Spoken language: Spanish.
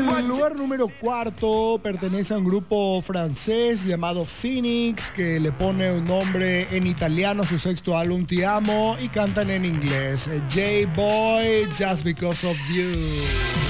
el lugar número 4 pertenece a un grupo francés llamado Phoenix, que le pone un nombre en italiano a su sexto álbum Ti Amo, y cantan en inglés J-Boy, Just Because of You.